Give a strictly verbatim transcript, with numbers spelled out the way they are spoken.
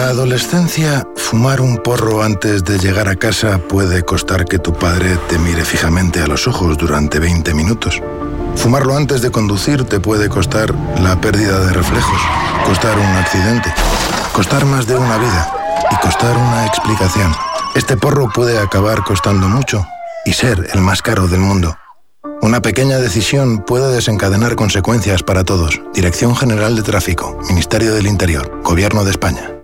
la adolescencia, fumar un porro antes de llegar a casa puede costar que tu padre te mire fijamente a los ojos durante veinte minutos. Fumarlo antes de conducir te puede costar la pérdida de reflejos, costar un accidente, costar más de una vida y costar una explicación. Este porro puede acabar costando mucho y ser el más caro del mundo. Una pequeña decisión puede desencadenar consecuencias para todos. Dirección General de Tráfico, Ministerio del Interior, Gobierno de España.